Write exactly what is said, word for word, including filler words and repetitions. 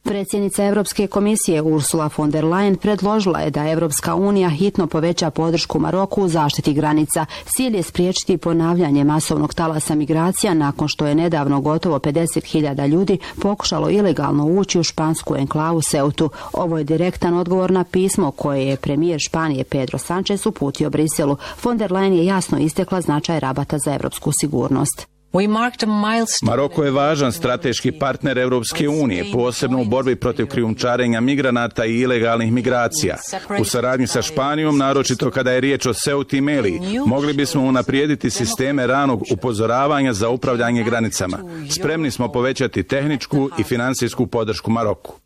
Predsjednica Europske komisije Ursula von der Leyen predložila je da Europska unija hitno poveća podršku Maroku u zaštiti granica. Cilj je spriječiti ponavljanje masovnog talasa migracija nakon što je nedavno gotovo pedeset hiljada ljudi pokušalo ilegalno ući u špansku enklavu Ceutu. Ovo je direktan odgovor na pismo koje je premijer Španije Pedro Sánchez uputio Briselu. Von der Leyen je jasno istakla značaj rabata za europsku sigurnost. Maroko je važan strateški partner Europske unije, posebno u borbi protiv krijumčarenja migranata i ilegalnih migracija. U saradnji sa Španijom, naročito kada je riječ o Ceuti i Meliji, mogli bismo unaprijediti sisteme ranog upozoravanja za upravljanje granicama. Spremni smo povećati tehničku i financijsku podršku Maroku.